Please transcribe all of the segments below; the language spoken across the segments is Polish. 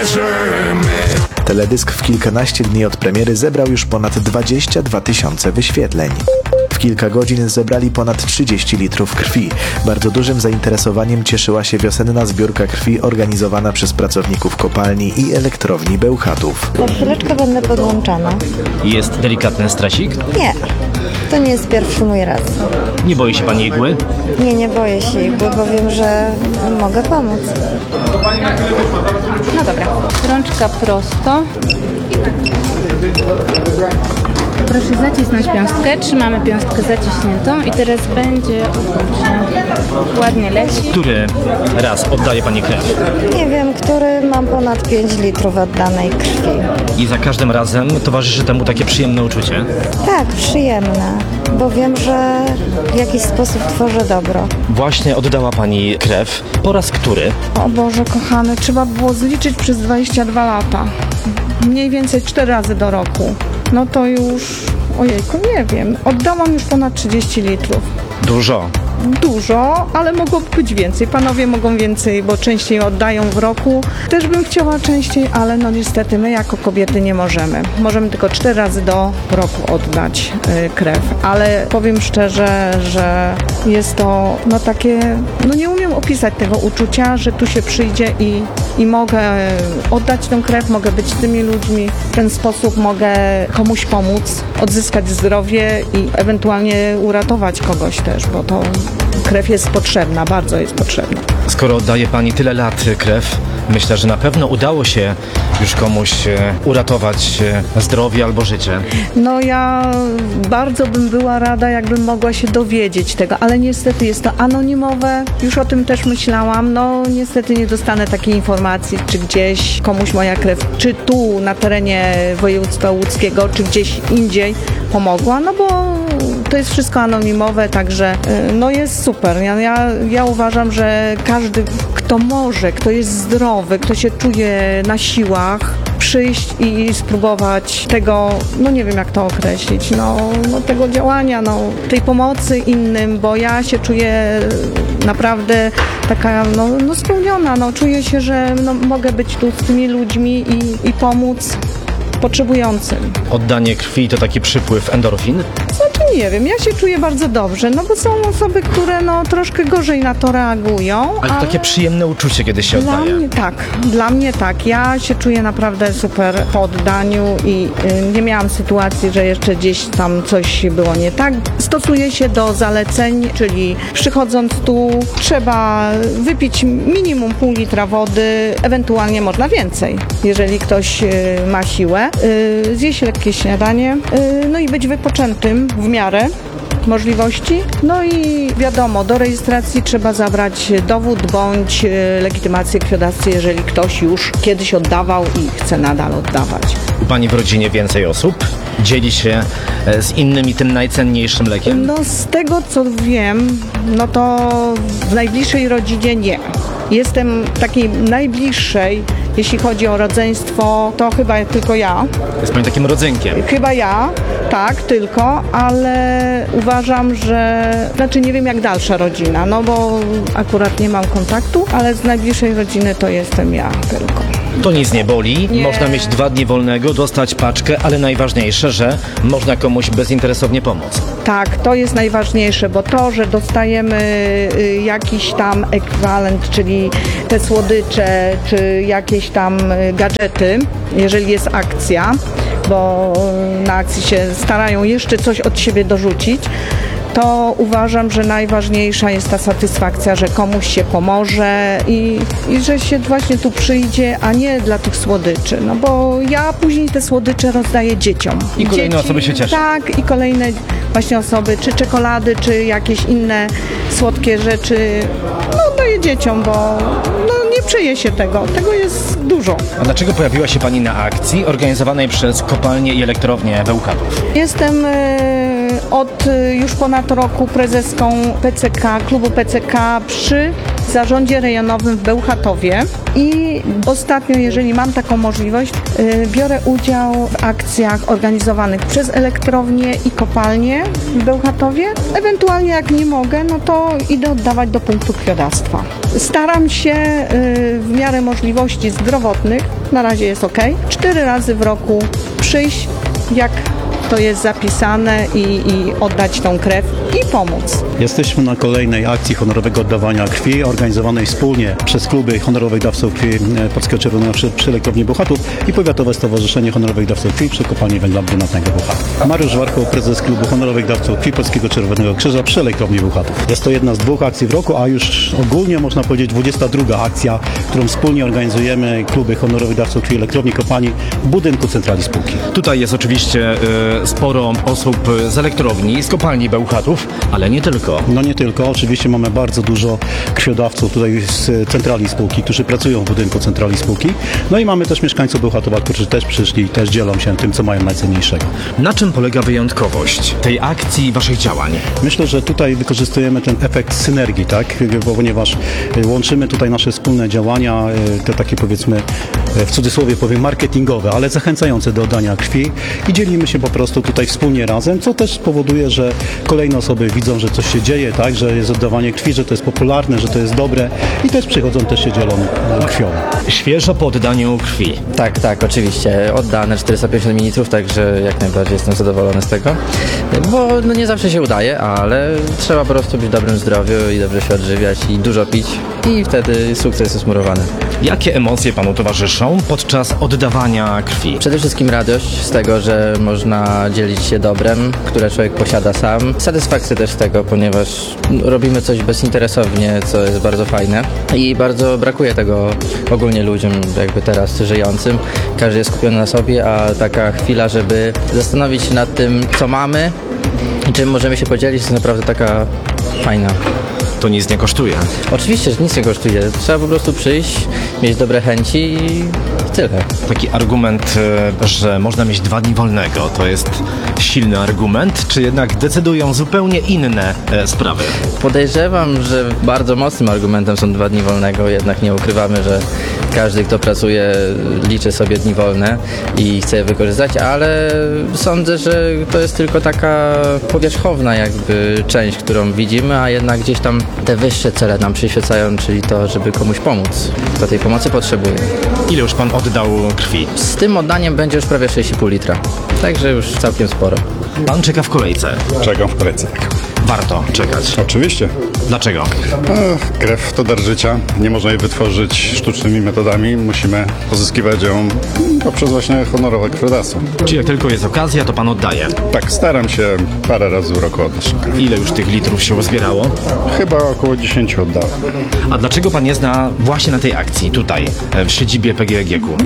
Teledysk w kilkanaście dni od premiery zebrał już ponad 22 000 wyświetleń. W kilka godzin zebrali ponad 30 litrów krwi. Bardzo dużym zainteresowaniem cieszyła się wiosenna zbiórka krwi organizowana przez pracowników kopalni i elektrowni Bełchatów. Za chwileczkę będę podłączana. Jest delikatny stresik? Nie, to nie jest pierwszy mój raz. Nie boi się pani igły? Nie boję się igły, bo wiem, że mogę pomóc. No dobra, rączka prosto. Proszę zacisnąć piąstkę, trzymamy piąstkę zaciśniętą i teraz będzie ładnie leci. Który raz oddaje pani krew? Nie wiem, który mam ponad 5 litrów oddanej krwi. I za każdym razem towarzyszy temu takie przyjemne uczucie? Tak, przyjemne, bo wiem, że w jakiś sposób tworzę dobro. Właśnie oddała pani krew. Po raz który? O Boże kochany, trzeba było zliczyć przez 22 lata. Mniej więcej 4 razy do roku. No to już, ojejku, nie wiem. Oddałam już ponad 30 litrów. Dużo. Dużo, ale mogłoby być więcej. Panowie mogą więcej, bo częściej oddają w roku. Też bym chciała częściej, ale no niestety my jako kobiety nie możemy. Możemy tylko 4 razy do roku oddać krew. Ale powiem szczerze, że jest to no takie, no nie umiem opisać tego uczucia, że tu się przyjdzie i mogę oddać tę krew, mogę być z tymi ludźmi. W ten sposób mogę komuś pomóc, odzyskać zdrowie i ewentualnie uratować kogoś też, bo to krew jest potrzebna, bardzo jest potrzebna. Skoro oddaje pani tyle lat krew, myślę, że na pewno udało się już komuś uratować zdrowie albo życie. No ja bardzo bym była rada, jakbym mogła się dowiedzieć tego, ale niestety jest to anonimowe. Już o tym też myślałam. No niestety nie dostanę takiej informacji, czy gdzieś komuś moja krew, czy tu na terenie województwa łódzkiego, czy gdzieś indziej pomogła, no bo to jest wszystko anonimowe, także no jest super. Ja uważam, że każdy, kto może, kto jest zdrowy, kto się czuje na siłach, przyjść i spróbować tego, no nie wiem jak to określić, no tego działania, tej pomocy innym, bo ja się czuję naprawdę taka spełniona, czuję się, że mogę być tu z tymi ludźmi i pomóc potrzebującym. Oddanie krwi to taki przypływ endorfin? Znaczy nie wiem, ja się czuję bardzo dobrze, bo są osoby, które troszkę gorzej na to reagują. Ale to takie przyjemne uczucie, kiedy się oddaje. Dla mnie tak. Ja się czuję naprawdę super po oddaniu i nie miałam sytuacji, że jeszcze gdzieś tam coś było nie tak. Stosuję się do zaleceń, czyli przychodząc tu trzeba wypić minimum pół litra wody, ewentualnie można więcej, jeżeli ktoś ma siłę. Zjeść lekkie śniadanie, i być wypoczętym w miarę możliwości. No i wiadomo, do rejestracji trzeba zabrać dowód bądź legitymację krwiodawcy, jeżeli ktoś już kiedyś oddawał i chce nadal oddawać. U pani w rodzinie więcej osób? Dzieli się z innymi tym najcenniejszym lekiem? Z tego co wiem, to w najbliższej rodzinie nie. Jestem takiej najbliższej, jeśli chodzi o rodzeństwo, to chyba tylko ja. Jest pani takim rodzynkiem? Chyba ja, tak, tylko, ale uważam, że, nie wiem jak dalsza rodzina, bo akurat nie mam kontaktu, ale z najbliższej rodziny to jestem ja tylko. To nic nie boli, Nie. Można mieć 2 dni wolnego, dostać paczkę, ale najważniejsze, że można komuś bezinteresownie pomóc. Tak, to jest najważniejsze, bo to, że dostajemy jakiś tam ekwiwalent, czyli te słodycze, czy jakieś tam gadżety, jeżeli jest akcja, bo na akcji się starają jeszcze coś od siebie dorzucić, to uważam, że najważniejsza jest ta satysfakcja, że komuś się pomoże i że się właśnie tu przyjdzie, a nie dla tych słodyczy. Bo ja później te słodycze rozdaję dzieciom. I kolejne osoby się cieszą. Tak, i kolejne właśnie osoby, czy czekolady, czy jakieś inne słodkie rzeczy, daję dzieciom, bo nie przeje się tego. Tego jest dużo. A dlaczego pojawiła się pani na akcji organizowanej przez kopalnię i elektrownię Bełchatów? Jestem od już ponad roku prezeską PCK, klubu PCK przy w zarządzie rejonowym w Bełchatowie i ostatnio, jeżeli mam taką możliwość, biorę udział w akcjach organizowanych przez elektrownię i kopalnię w Bełchatowie. Ewentualnie jak nie mogę, no to idę oddawać do punktu krwiodawstwa. Staram się w miarę możliwości zdrowotnych, na razie jest ok, 4 razy w roku przyjść, jak to jest zapisane i oddać tą krew i pomóc. Jesteśmy na kolejnej akcji honorowego oddawania krwi, organizowanej wspólnie przez kluby honorowych dawców krwi Polskiego Czerwonego Krzyża przy Elektrowni Bełchatów i Powiatowe Stowarzyszenie Honorowych Dawców Krwi przy Kopalni Węgla Brunatnego Bełchatów. Mariusz Warchoł, prezes klubu honorowych dawców krwi Polskiego Czerwonego Krzyża przy Elektrowni Bełchatów. Jest to jedna z 2 akcji w roku, a już ogólnie można powiedzieć 22 akcja, którą wspólnie organizujemy kluby honorowych dawców krwi Elektrowni Kopalni w budynku centrali spółki. Tutaj jest oczywiście sporo osób z elektrowni, z kopalni Bełchatów, ale nie tylko. No nie tylko, oczywiście mamy bardzo dużo krwiodawców tutaj z centrali spółki, którzy pracują w budynku centrali spółki. No i mamy też mieszkańców Bełchatowa, którzy też przyszli i też dzielą się tym, co mają najcenniejszego. Na czym polega wyjątkowość tej akcji i waszych działań? Myślę, że tutaj wykorzystujemy ten efekt synergii, tak? Ponieważ łączymy tutaj nasze wspólne działania, te takie powiedzmy, w cudzysłowie powiem, marketingowe, ale zachęcające do oddania krwi i dzielimy się po prostu tutaj wspólnie razem, co też spowoduje, że kolejne osoby widzą, że coś się dzieje, tak? Że jest oddawanie krwi, że to jest popularne, że to jest dobre i też przychodzą, też się dzielą krwią. Świeżo po oddaniu krwi. Tak, oczywiście. Oddane 450 ml, także jak najbardziej jestem zadowolony z tego. Bo no nie zawsze się udaje, ale trzeba po prostu być w dobrym zdrowiu i dobrze się odżywiać i dużo pić i wtedy sukces jest murowany. Jakie emocje panu towarzyszą podczas oddawania krwi? Przede wszystkim radość z tego, że można dzielić się dobrem, które człowiek posiada sam. Satysfakcja też z tego, ponieważ robimy coś bezinteresownie, co jest bardzo fajne i bardzo brakuje tego ogólnie ludziom jakby teraz żyjącym. Każdy jest skupiony na sobie, a taka chwila, żeby zastanowić się nad tym, co mamy i czym możemy się podzielić, jest naprawdę taka fajna. To nic nie kosztuje. Oczywiście, że nic nie kosztuje. Trzeba po prostu przyjść, mieć dobre chęci i tyle. Taki argument, że można mieć 2 dni wolnego, to jest silny argument, czy jednak decydują zupełnie inne sprawy? Podejrzewam, że bardzo mocnym argumentem są 2 dni wolnego, jednak nie ukrywamy, że każdy, kto pracuje, liczy sobie dni wolne i chce je wykorzystać, ale sądzę, że to jest tylko taka powierzchowna jakby część, którą widzimy, a jednak gdzieś tam te wyższe cele nam przyświecają, czyli to, żeby komuś pomóc, kto tej pomocy potrzebuje. Ile już pan oddał krwi? Z tym oddaniem będzie już prawie 6,5 litra, także już całkiem sporo. Pan czeka w kolejce. Czekam w kolejce. Warto czekać. Oczywiście. Dlaczego? Krew to dar życia. Nie można jej wytworzyć sztucznymi metodami. Musimy pozyskiwać ją poprzez właśnie honorowe krwiodawstwo. Czy jak tylko jest okazja, to pan oddaje? Tak, staram się parę razy w roku oddać krew. Ile już tych litrów się uzbierało? Chyba około 10 oddałem. A dlaczego pan jest właśnie na tej akcji, tutaj, w siedzibie PGEGiK-u?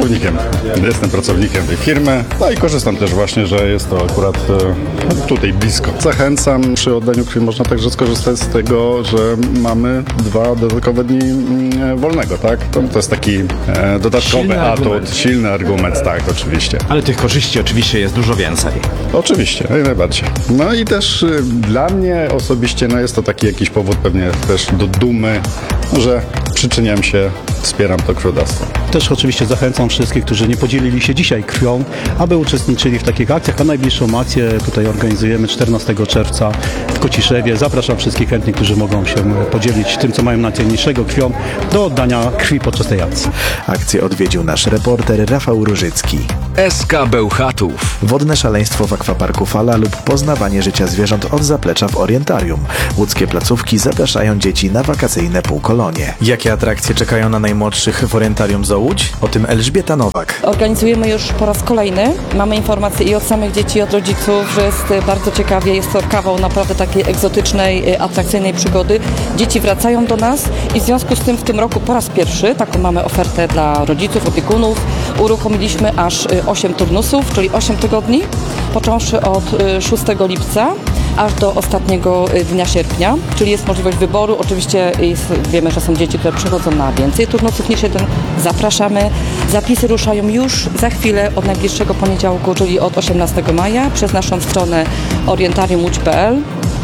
Jestem pracownikiem tej firmy. No i korzystam też właśnie, że jest to akurat tutaj blisko. Zachęcam, przy oddaniu krwi można także skorzystać z tego, że mamy 2 dodatkowe dni wolnego, tak? To jest taki dodatkowy Silny atut, argument. silny argument, tak, oczywiście. Ale tych korzyści oczywiście jest dużo więcej. Oczywiście, jak najbardziej. No i też dla mnie osobiście jest to taki jakiś powód pewnie też do dumy, że przyczyniam się, wspieram to krwiodawstwo. Też oczywiście zachęcam wszystkich, którzy nie podzielili się dzisiaj krwią, aby uczestniczyli w takich akcjach, a najbliższą akcję tutaj organizujemy 14 czerwca w Kociszewie. Zapraszam wszystkich chętnych, którzy mogą się podzielić tym, co mają najcenniejszego krwią, do oddania krwi podczas tej akcji. Akcję odwiedził nasz reporter Rafał Różycki. SK Bełchatów. Wodne szaleństwo w akwaparku Fala lub poznawanie życia zwierząt od zaplecza w Orientarium. Łódzkie placówki zapraszają dzieci na wakacyjne półkolonie. Jakie atrakcje czekają na najmłodszych w Orientarium Zołódź? O tym Elżbieta Nowak. Organizujemy już po raz kolejny. Mamy informacje i od samych dzieci, i od rodziców, że jest bardzo ciekawie. Jest to kawał naprawdę takiej egzotycznej, atrakcyjnej przygody. Dzieci wracają do nas i w związku z tym w tym roku po raz pierwszy taką mamy ofertę dla rodziców, opiekunów. Uruchomiliśmy aż 8 turnusów, czyli 8 tygodni, począwszy od 6 lipca aż do ostatniego dnia sierpnia, czyli jest możliwość wyboru. Oczywiście wiemy, że są dzieci, które przychodzą na więcej turnusów niż jeden. Zapraszamy. Zapisy ruszają już za chwilę od najbliższego poniedziałku, czyli od 18 maja przez naszą stronę orientariumłódź.pl.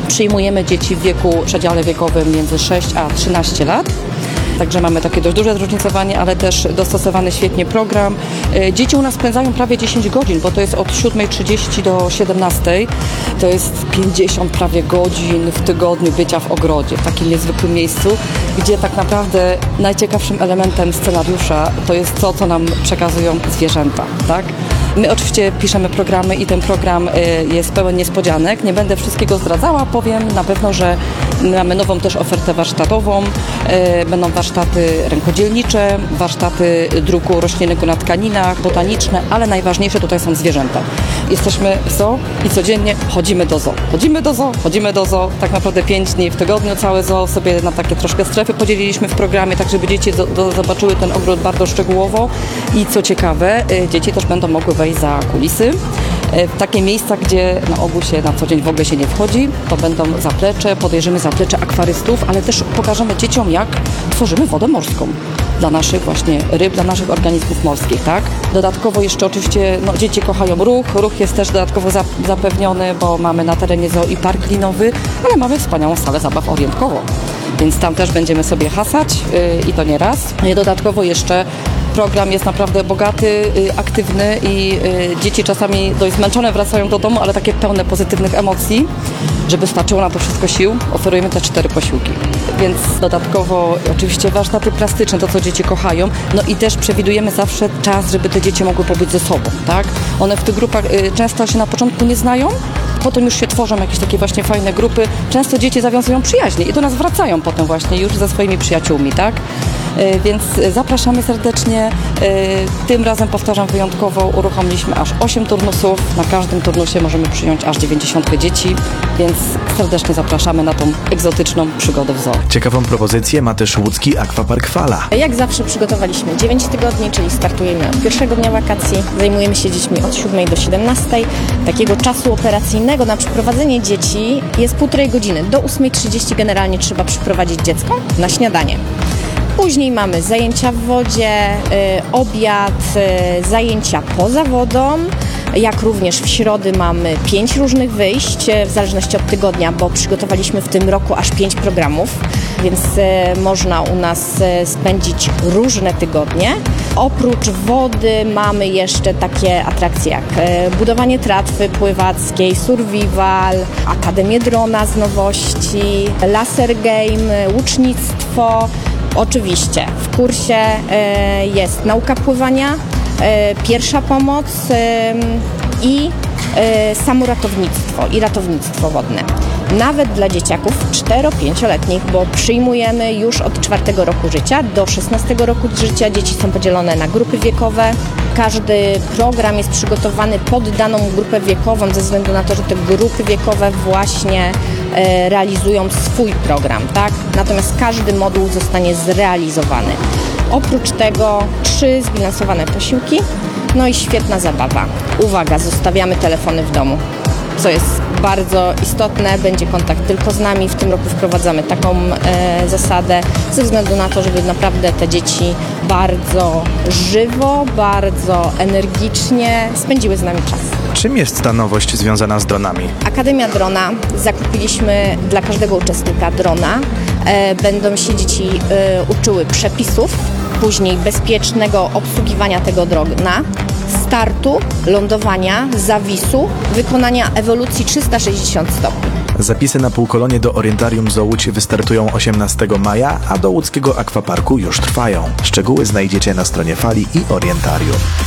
Przyjmujemy dzieci w wieku, przedziale wiekowym między 6 a 13 lat. Także mamy takie dość duże zróżnicowanie, ale też dostosowany świetnie program. Dzieci u nas spędzają prawie 10 godzin, bo to jest od 7:30 do 17:00. To jest 50 prawie godzin w tygodniu bycia w ogrodzie, w takim niezwykłym miejscu, gdzie tak naprawdę najciekawszym elementem scenariusza to jest to, co nam przekazują zwierzęta, tak? My oczywiście piszemy programy i ten program jest pełen niespodzianek. Nie będę wszystkiego zdradzała, powiem na pewno, że mamy nową też ofertę warsztatową. Będą warsztaty rękodzielnicze, warsztaty druku roślinnego na tkaninach, botaniczne, ale najważniejsze tutaj są zwierzęta. Jesteśmy w zoo i codziennie chodzimy do zoo. Chodzimy do zoo. Tak naprawdę 5 dni w tygodniu całe zoo sobie na takie troszkę strefy podzieliliśmy w programie, tak żeby dzieci zobaczyły ten ogród bardzo szczegółowo. I co ciekawe, dzieci też będą mogły wejść za kulisy. W takie miejsca, gdzie na ogół się na co dzień w ogóle się nie wchodzi, to będą zaplecze, podejrzymy zaplecze akwarystów, ale też pokażemy dzieciom, jak tworzymy wodę morską dla naszych właśnie ryb, dla naszych organizmów morskich, tak? Dodatkowo jeszcze oczywiście dzieci kochają ruch. Ruch jest też dodatkowo zapewniony, bo mamy na terenie zoo i park linowy, ale mamy wspaniałą salę zabaw orientkową. Więc tam też będziemy sobie hasać i to nie raz. Dodatkowo jeszcze program jest naprawdę bogaty, aktywny i dzieci czasami dość zmęczone wracają do domu, ale takie pełne pozytywnych emocji. Żeby starczyło na to wszystko sił, oferujemy te 4 posiłki. Więc dodatkowo oczywiście warsztaty plastyczne, to co dzieci kochają, i też przewidujemy zawsze czas, żeby te dzieci mogły pobyć ze sobą, tak? One w tych grupach często się na początku nie znają, potem już się tworzą jakieś takie właśnie fajne grupy. Często dzieci zawiązują przyjaźnie i do nas wracają potem właśnie już ze swoimi przyjaciółmi, tak? Więc zapraszamy serdecznie. Tym razem, powtarzam, wyjątkowo uruchomiliśmy aż 8 turnusów. Na każdym turnusie możemy przyjąć aż 90 dzieci, więc serdecznie zapraszamy na tą egzotyczną przygodę w zoo. Ciekawą propozycję ma też łódzki Aquapark Fala. Jak zawsze przygotowaliśmy 9 tygodni, czyli startujemy od pierwszego dnia wakacji. Zajmujemy się dziećmi od 7 do 17. Takiego czasu operacyjnego na przyprowadzenie dzieci jest 1,5 godziny. Do 8:30 generalnie trzeba przyprowadzić dziecko na śniadanie. Później mamy zajęcia w wodzie, obiad, zajęcia poza wodą, jak również w środy mamy 5 różnych wyjść, w zależności od tygodnia, bo przygotowaliśmy w tym roku aż 5 programów, więc można u nas spędzić różne tygodnie. Oprócz wody mamy jeszcze takie atrakcje jak budowanie tratwy pływackiej, survival, Akademię Drona z nowości, laser game, łucznictwo. Oczywiście w kursie jest nauka pływania, pierwsza pomoc i samoratownictwo i ratownictwo wodne. Nawet dla dzieciaków 4-5-letnich, bo przyjmujemy już od 4 roku życia do 16 roku życia. Dzieci są podzielone na grupy wiekowe. Każdy program jest przygotowany pod daną grupę wiekową, ze względu na to, że te grupy wiekowe właśnie realizują swój program, tak? Natomiast każdy moduł zostanie zrealizowany. Oprócz tego 3 zbilansowane posiłki, i świetna zabawa. Uwaga, zostawiamy telefony w domu, co jest bardzo istotne, będzie kontakt tylko z nami. W tym roku wprowadzamy taką zasadę, ze względu na to, żeby naprawdę te dzieci bardzo żywo, bardzo energicznie spędziły z nami czas. Czym jest ta nowość związana z dronami? Akademia Drona. Zakupiliśmy dla każdego uczestnika drona. Będą się dzieci uczyły przepisów, później bezpiecznego obsługiwania tego drona, startu, lądowania, zawisu, wykonania ewolucji 360 stopni. Zapisy na półkolonie do Orientarium Zoo Łódź wystartują 18 maja, a do łódzkiego Aquaparku już trwają. Szczegóły znajdziecie na stronie Fali i Orientarium.